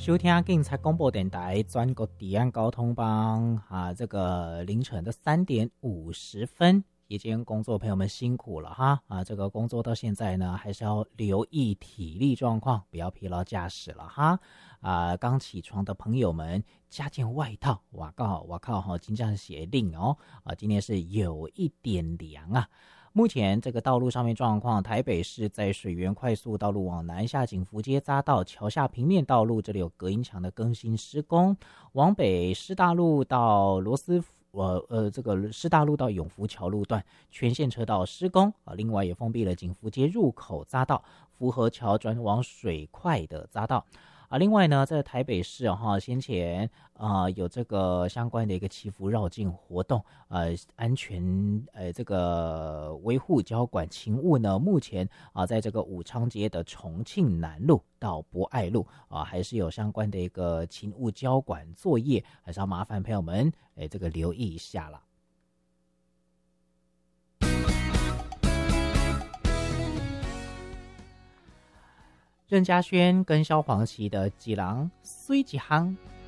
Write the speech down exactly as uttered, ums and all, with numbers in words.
收听警察广播电台全国治安交通帮啊，这个凌晨的三点五十分，夜间工作朋友们辛苦了哈啊！这个工作到现在呢，还是要留意体力状况，不要疲劳驾驶了哈啊！刚起床的朋友们加件外套，哇靠哇靠哈，金匠协定哦啊，今天是有一点凉啊。目前这个道路上面状况，台北市在水源快速道路往南下景福街匝道桥下平面道路，这里有隔音墙的更新施工；往北师大路到罗斯呃呃这个师大路到永福桥路段全线车道施工啊，另外也封闭了景福街入口匝道、福和桥转往水快的匝道。啊，另外呢，在台北市哈、啊，先前啊、呃、有这个相关的一个祈福绕境活动，呃，安全呃这个维护交管勤务呢，目前啊，在这个武昌街的重庆南路到博爱路啊，还是有相关的一个勤务交管作业，还是要麻烦朋友们哎这个留意一下了。任嘉轩跟萧煌奇的《几郎虽几行》